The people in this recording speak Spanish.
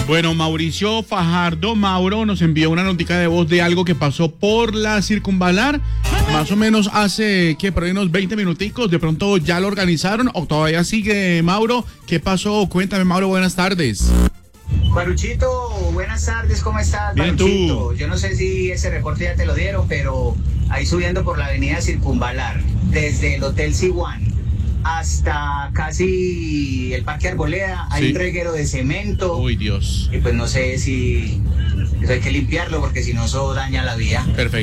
Bueno, Mauricio Fajardo Mauro nos envió una notica de voz de algo que pasó por la Circunvalar, más o menos hace, por ahí unos 20 minuticos. De pronto ya lo organizaron o todavía sigue, Mauro. ¿Qué pasó? Cuéntame, Mauro, buenas tardes. Baruchito, buenas tardes, ¿cómo estás? Bien, Baruchito, tú. yo no sé si ese reporte ya te lo dieron, pero ahí subiendo por la avenida Circunvalar, desde el Hotel Siguán hasta casi el Parque Arboleda, hay Sí. un reguero de cemento. Uy, Dios. Y pues no sé si eso hay que limpiarlo porque si no eso daña la vía. Perfecto.